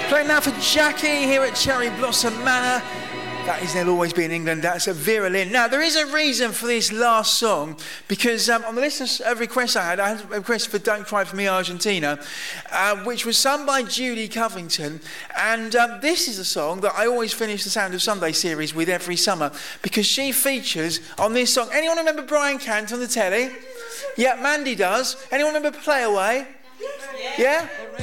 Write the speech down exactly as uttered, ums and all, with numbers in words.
Playing now for Jackie here at Cherry Blossom Manor. That is They'll Always Be in England. That's a Vera Lynn. Now, there is a reason for this last song, because um, on the list of requests I had, I had a request for Don't Cry For Me Argentina, uh, which was sung by Judy Covington. And um, this is a song that I always finish the Sound of Sunday series with every summer, because she features on this song. Anyone remember Brian Cant on the telly? Yeah, Mandy does. Anyone remember Play Away? Yeah?